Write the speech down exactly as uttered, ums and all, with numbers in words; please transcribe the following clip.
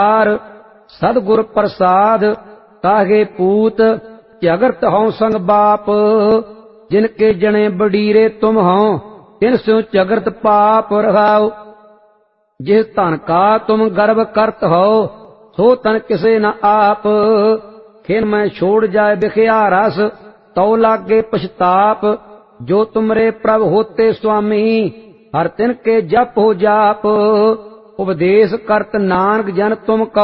सदगुर प्रसाद काहे पूत जगत हौ संग बाप। जिनके जने बडीरे तुम हो तिन स्यो जगत पाप रहाओ। जिस धन का तुम गर्व करत हो सो तन किसे न आप। खिन मैं छोड़ जाए बिखया रस तो लागे पछताप। जो तुमरे प्रभ होते स्वामी हर तिन के जप हो जाप। उपदेश करत नानक जन तुम कहो